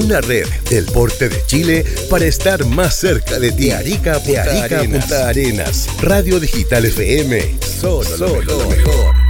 Una red del porte de Chile para estar más cerca de ti. De Arica a Punta Arenas. Radio Digital FM. Solo lo mejor.